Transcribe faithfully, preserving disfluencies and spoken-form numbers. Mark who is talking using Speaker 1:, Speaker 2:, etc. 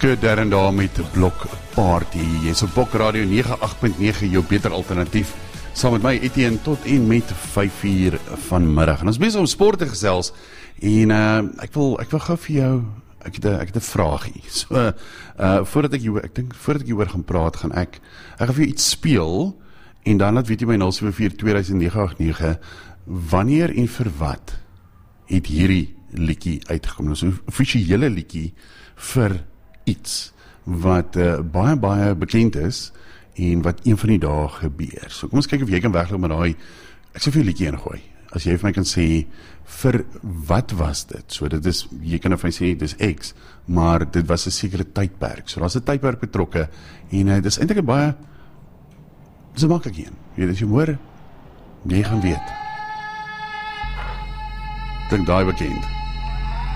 Speaker 1: Kurt Darren daar met Blok Party. Jy is op Bok Radio nege agt punt nege, jou beter alternatief. Saam met my Etienne tot en met vyf uur vanmiddag. En ons besig om sport te gesels. En uh, ek wil ek wil gou vir jou ek het 'n ek het 'n vraagie. So uh voordat ek jou ek dink voordat ek hieroor gaan praat, gaan ek ek gaan vir jou iets speel en dan laat weet jy my nul sewe vier twee nege agt nege wanneer en vir wat het hierdie liedjie uitgekom. Ons nou, so 'n offisiële liedjie vir iets wat uh, baie baie bekend is en wat een van die dae gebeur. So kom ons kyk of jy kan wegloop met daai, ek sal vir jou liedjie ingooi. As jy vir my kan sê, vir wat was dit? So dit is, jy kan vir my sê, dit is X, maar dit was 'n sekere tydperk. So daar is 'n tydperk betrokke en uh, dit is eintlik 'n baie, dit is 'n maklik een. Jy weet, as jy hoor, jy gaan weet. Dink daai bekend.